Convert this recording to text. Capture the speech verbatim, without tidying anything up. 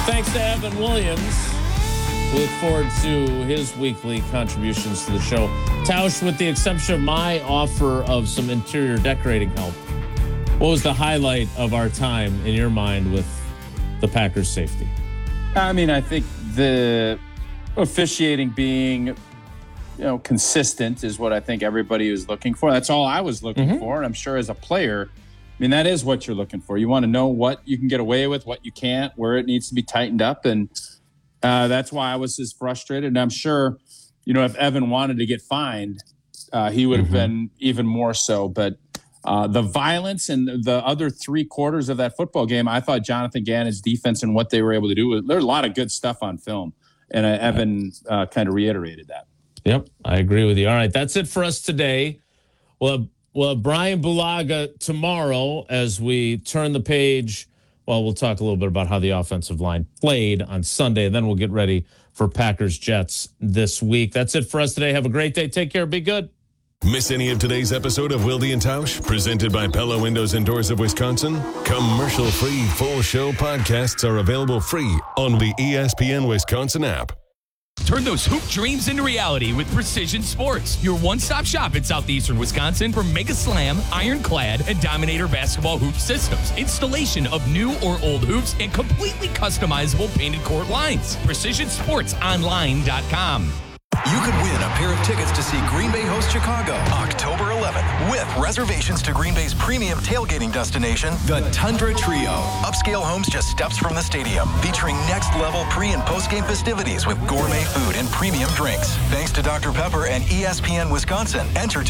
Thanks to Evan Williams. We look forward to his weekly contributions to the show. Tausch, with the exception of my offer of some interior decorating help, what was the highlight of our time in your mind with the Packers safety? I mean, I think the officiating being, you know, consistent is what I think everybody was looking for. That's all I was looking mm-hmm. for. And I'm sure as a player, I mean, that is what you're looking for. You want to know what you can get away with, what you can't, where it needs to be tightened up. And uh, that's why I was as frustrated. And I'm sure, you know, if Evan wanted to get fined, uh, he would have mm-hmm. been even more so. But uh, the violence and the other three quarters of that football game, I thought Jonathan Gannon's defense and what they were able to do, there's a lot of good stuff on film. And uh, Evan uh, kind of reiterated that. Yep, I agree with you. All right, that's it for us today. We'll have, we'll have Brian Bulaga tomorrow as we turn the page. Well, we'll talk a little bit about how the offensive line played on Sunday, and then we'll get ready for Packers-Jets this week. That's it for us today. Have a great day. Take care. Be good. Miss any of today's episode of Wilde and Tausch, presented by Pella Windows and Doors of Wisconsin? Commercial-free full show podcasts are available free on the E S P N Wisconsin app. Turn those hoop dreams into reality with Precision Sports, your one-stop shop in southeastern Wisconsin for Mega Slam, Ironclad, and Dominator basketball hoop systems, installation of new or old hoops, and completely customizable painted court lines. precision sports online dot com. You could win a pair of tickets to see Green Bay host Chicago October eleventh with reservations to Green Bay's premium tailgating destination, the Tundra Trio. Upscale homes just steps from the stadium, featuring next-level pre- and post-game festivities with gourmet food and premium drinks. Thanks to Doctor Pepper and E S P N Wisconsin. Enter to